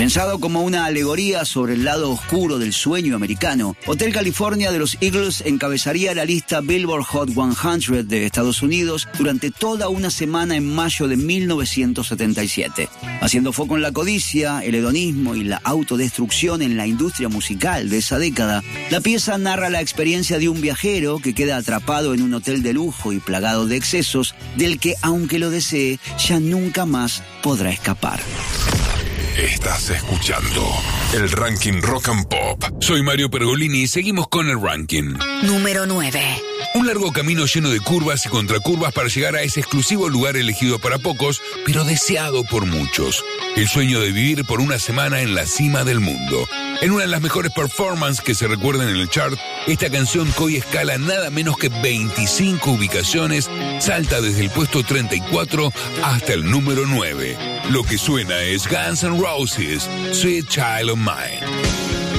Pensado como una alegoría sobre el lado oscuro del sueño americano, Hotel California de los Eagles encabezaría la lista Billboard Hot 100 de Estados Unidos durante toda una semana en mayo de 1977. Haciendo foco en la codicia, el hedonismo y la autodestrucción en la industria musical de esa década, la pieza narra la experiencia de un viajero que queda atrapado en un hotel de lujo y plagado de excesos, del que, aunque lo desee, ya nunca más podrá escapar. Estás escuchando el Ranking Rock and Pop. Soy Mario Pergolini y seguimos con el ranking. Número 9. Un largo camino lleno de curvas y contracurvas para llegar a ese exclusivo lugar elegido para pocos, pero deseado por muchos. El sueño de vivir por una semana en la cima del mundo. En una de las mejores performances que se recuerdan en el chart, esta canción que hoy escala nada menos que 25 ubicaciones, salta desde el puesto 34 hasta el número 9. Lo que suena es Guns N' Roses, Sweet Child of Mine.